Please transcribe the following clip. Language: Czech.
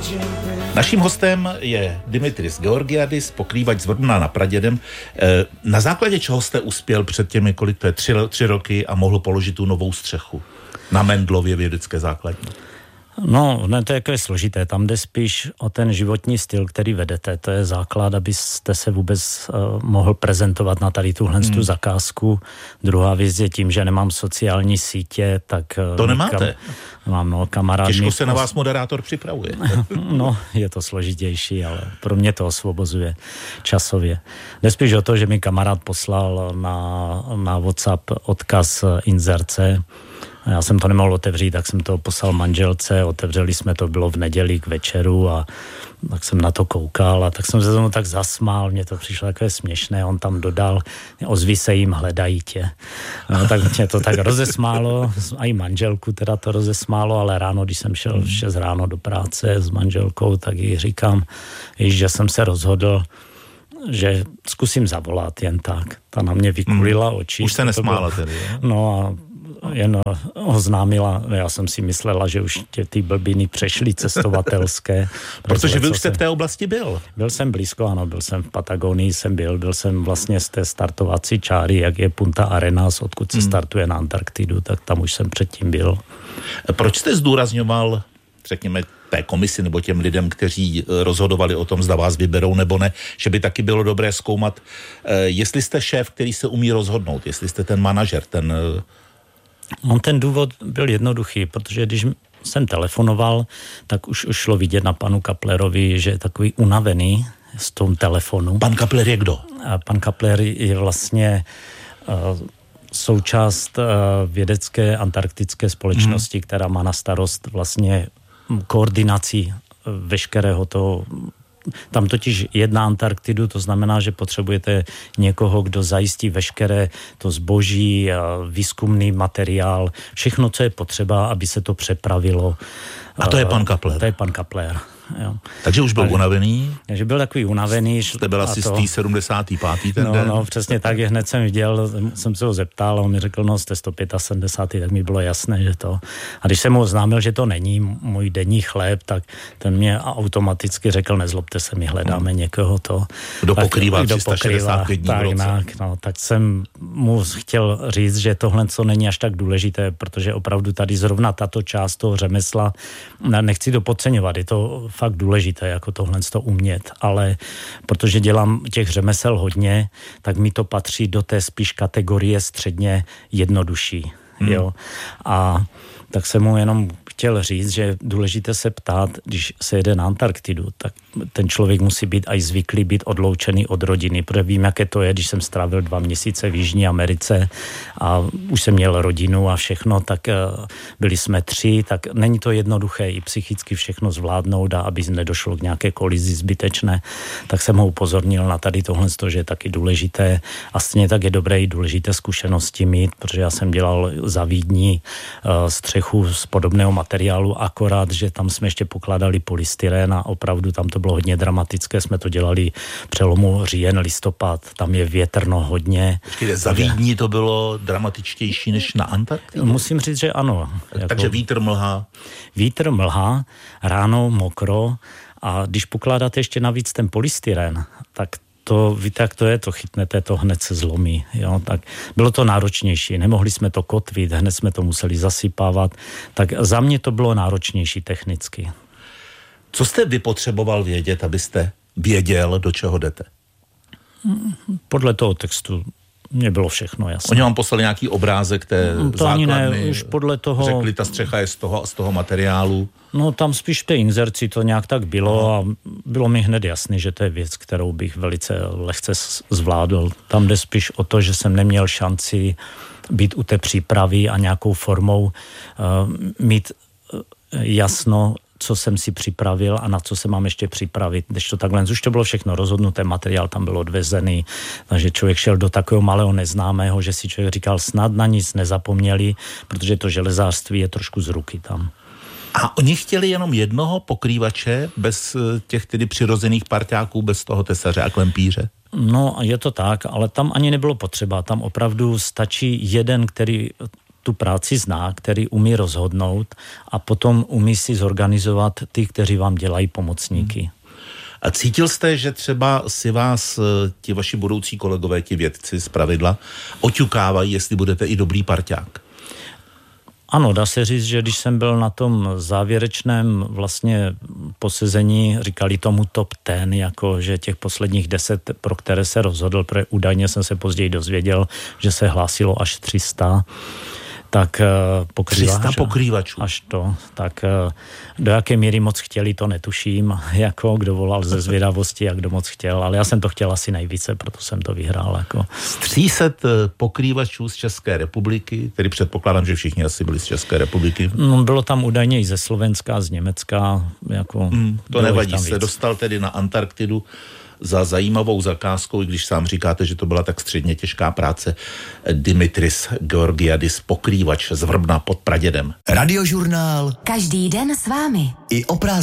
Naším hostem je Dimitris Georgiadis, pokrývač z Vrbna nad Pradědem. Na základě čeho jste uspěl před těmi, kolik to je, 3 roky a mohl položit tu novou střechu na Mendlově vědecké základně? No, to je složité. Tam jde spíš o ten životní styl, který vedete. To je základ, abyste se vůbec mohl prezentovat na tady tuhle tu zakázku. Druhá věc je tím, že nemám sociální sítě, tak... To nemáte? Mám kamarády. Těžko se na vás moderátor připravuje. No, je to složitější, ale pro mě to osvobozuje časově. Jde spíš o to, že mi kamarád poslal na WhatsApp odkaz inzerce. Já jsem to nemohl otevřít, tak jsem to poslal manželce, otevřeli jsme to, bylo v neděli k večeru a tak jsem na to koukal a tak jsem se tomu tak zasmál, mně to přišlo takové směšné, on tam dodal, ozví se jim, hledají tě. No, tak mě to tak rozesmálo, a i manželku teda to rozesmálo, ale ráno, když jsem šel v 6 ráno do práce s manželkou, tak jí říkám, že jsem se rozhodl, že zkusím zavolat jen tak. Ta na mě vykulila oči. Už se nesmála tedy, je? No a jen oznámila, já jsem si myslela, že už ty blbiny přešly cestovatelské. Protože vy už jste v té oblasti byl. Byl jsem blízko, ano, byl jsem v Patagonii, byl jsem vlastně z té startovací čáry, jak je Punta Arenas, odkud se startuje na Antarktidu, tak tam už jsem předtím byl. Proč jste zdůrazňoval, řekněme, té komisi nebo těm lidem, kteří rozhodovali o tom, zda vás vyberou nebo ne, že by taky bylo dobré zkoumat, jestli jste šéf, který se umí rozhodnout, jestli jste ten manažer, ten důvod byl jednoduchý, protože když jsem telefonoval, tak už šlo vidět na panu Kaplerovi, že je takový unavený z tom telefonu. Pan Kapler je kdo? Pan Kapler je vlastně součást vědecké antarktické společnosti, která má na starost vlastně koordinaci veškerého toho. Tam totiž jedná Antarktidu, to znamená, že potřebujete někoho, kdo zajistí veškeré to zboží, výzkumný materiál, všechno, co je potřeba, aby se to přepravilo. A to je pan Kapler. To je pan Kapler. Jo. Takže už byl unavený? Takže byl takový unavený. Jste byl asi z té 75. ten den? No, přesně tak, hned jsem viděl, jsem se ho zeptal a on mi řekl, jste 175, tak mi bylo jasné, že to. A když jsem mu oznámil, že to není můj denní chléb, tak ten mě automaticky řekl, nezlobte se, my hledáme někoho to. Kdo pokrývá 365 dní v roce. Tak jsem mu chtěl říct, že tohle co není až tak důležité, protože opravdu tady zrovna tato část toho řemesla, nechci to podceňovat, je to fakt důležité, jako tohle to umět, ale protože dělám těch řemesel hodně, tak mi to patří do té spíš kategorie středně jednodušší. Jo? A tak jsem mu jenom chtěl říct, že je důležité se ptát, když se jede na Antarktidu, tak ten člověk musí být aj zvyklý být odloučený od rodiny, protože vím, jaké to je, když jsem strávil 2 měsíce v Jižní Americe a už jsem měl rodinu a všechno, tak byli jsme 3, tak není to jednoduché i psychicky všechno zvládnout a aby nedošlo k nějaké kolizi zbytečné, tak jsem ho upozornil na tady tohle, že je taky důležité a stejně tak je dobré i důležité zkušenosti mít, protože já jsem dělal za Vídní střechu z podobného materiálu, akorát, že tam jsme ještě pokládali polystyrén a opravdu tam to bylo hodně dramatické, jsme to dělali přelomu říjen, listopad, tam je větrno hodně. Počkejte, za Vídní to bylo dramatičtější než na Antarktidě? Musím říct, že ano. Takže vítr, mlha? Vítr, mlha, ráno mokro a když pokládáte ještě navíc ten polystyrén, tak to, víte, jak to je, to chytnete, to hned se zlomí. Jo? Tak bylo to náročnější, nemohli jsme to kotvit, hned jsme to museli zasypávat, tak za mě to bylo náročnější technicky. Co jste vy potřeboval vědět, abyste věděl, do čeho jdete? Podle toho textu mě bylo všechno jasné. Oni vám poslali nějaký obrázek té základny? Ne, už podle toho... Řekli, ta střecha je z toho materiálu? No tam spíš v té inzerci to nějak tak bylo a bylo mi hned jasné, že to je věc, kterou bych velice lehce zvládl. Tam jde spíš o to, že jsem neměl šanci být u té přípravy a nějakou formou mít jasno, co jsem si připravil a na co se mám ještě připravit. Když to takhle, už to bylo všechno rozhodnuté, materiál tam byl odvezený, takže člověk šel do takového malého neznámého, že si člověk říkal, snad na nic nezapomněli, protože to železářství je trošku z ruky tam. A oni chtěli jenom jednoho pokrývače, bez těch tedy přirozených parťáků, bez toho tesaře a klempíře? No, je to tak, ale tam ani nebylo potřeba. Tam opravdu stačí jeden, který tu práci zná, který umí rozhodnout a potom umí si zorganizovat ty, kteří vám dělají pomocníky. A cítil jste, že třeba si vás ti vaši budoucí kolegové, ti vědci zpravidla, oťukávají, jestli budete i dobrý parťák? Ano, dá se říct, že když jsem byl na tom závěrečném vlastně posezení, říkali tomu top 10, jako že těch posledních 10, pro které se rozhodl, protože údajně jsem se později dozvěděl, že se hlásilo až 300, tak 300 pokrývačů. Až to, tak do jaké míry moc chtěli, to netuším, jako kdo volal ze zvědavosti a kdo moc chtěl, ale já jsem to chtěl asi nejvíce, proto jsem to vyhrál. Jako. Z 300 pokrývačů z České republiky, tedy předpokládám, že všichni asi byli z České republiky. No, bylo tam údajně i ze Slovenska, z Německa. Jako, to nevadí, se dostal tedy na Antarktidu za zajímavou zakázkou, i když sám říkáte, že to byla tak středně těžká práce. Dimitris Georgiadis, pokrývač z Vrbna pod Pradědem. Radiožurnál. Každý den s vámi. I o